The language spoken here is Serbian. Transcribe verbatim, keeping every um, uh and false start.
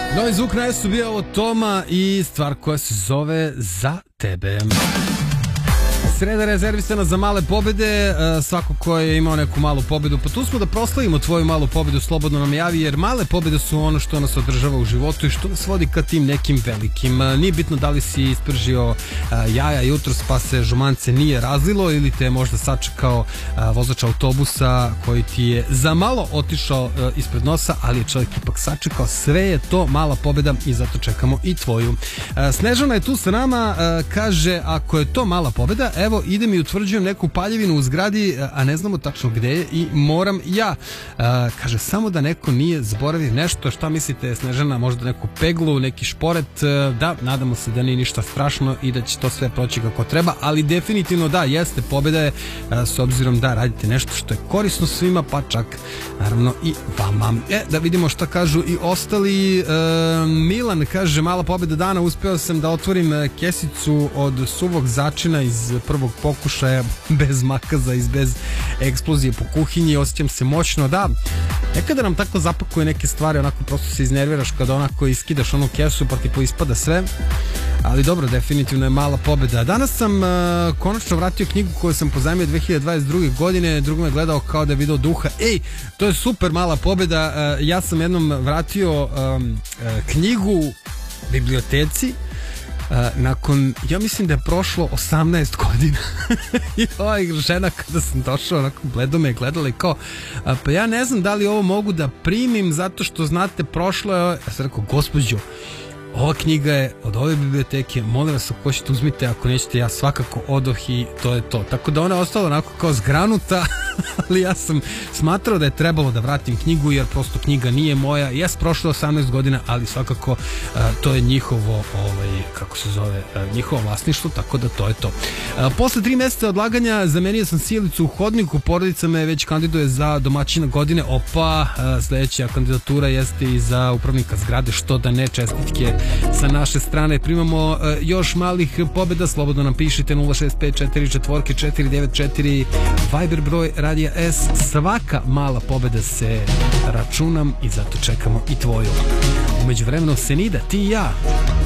Novi zvuk na S-u bio ovo Toma i stvar koja se zove Za tebe. Sreda rezervisana za male pobede, svako ko je imao neku malu pobedu, pa tu smo da proslavimo tvoju malu pobedu, slobodno nam javi, jer male pobede su ono što nas održava u životu i što nas vodi ka tim nekim velikim. Nije bitno da li si ispržio jaja jutros pa se žumance nije razlilo ili te je možda sačekao vozač autobusa koji ti je za malo otišao ispred nosa, ali je čovjek ipak sačekao. Sve je to mala pobeda i zato čekamo i tvoju. Snežana je tu sa nama, kaže ako je to mala pobeda, evo idem i utvrđujem neku paljevinu u zgradi, a ne znamo tačno gde je i moram ja. A, kaže samo da neko nije zaboravio nešto. Šta mislite, Snežana, možda neku peglu, neki šporet? Da, nadamo se da nije ništa strašno i da će to sve proći kako treba, ali definitivno da, jeste, pobjeda je a, s obzirom da radite nešto što je korisno svima, pa čak naravno i vama. E, da vidimo šta kažu i ostali. E, Milan kaže, mala pobjeda dana, uspeo sam da otvorim kesicu od suvog začina iz prvog pokušaja, bez makaza i bez eksplozije po kuhinji, osjećam se moćno. Da, nekada nam tako zapakuje neke stvari, onako prosto se iznerviraš kada onako iskidaš onu kesu pa ti poispada sve, ali dobro, definitivno je mala pobjeda. Danas sam uh, konačno vratio knjigu koju sam pozajmio dve hiljade dvadeset druge godine, drugo me gledao kao da je video duha. Ej, to je super mala pobjeda. Uh, ja sam jednom vratio um, uh, knjigu biblioteci Uh, nakon, ja mislim da je prošlo osamnaest godina i ova žena kada sam došao onako bledo me je gledala i kao uh, pa ja ne znam da li ovo mogu da primim zato što znate prošlo je. Ja sam rekao, gospođo, ova knjiga je od ove biblioteke, molim vas ako hoćete uzmite, ako nećete ja svakako odoh i to je to. Tako da ona je ostala onako kao zgranuta, ali ja sam smatrao da je trebalo da vratim knjigu jer prosto knjiga nije moja. Jes, prošlo osamnaest godina, ali svakako uh, to je njihovo, ovaj, kako se zove, uh, njihovo vlasništvo, tako da to je to. Uh, posle tri meseca odlaganja zamenio sam sjelicu u hodniku, porodica me već kandiduje za domaćina godine. Opa, uh, sledeća kandidatura jeste i za upravnika zgrade, što da ne, čestitke sa naše strane. Primamo uh, još malih pobjeda, slobodno nam pišite nula šest pet četiri četiri četiri devet četiri, Viber broj Radija S. Svaka mala pobjeda se računam i zato čekamo i tvoju. Umeđu vremenu Senida, ti i ja.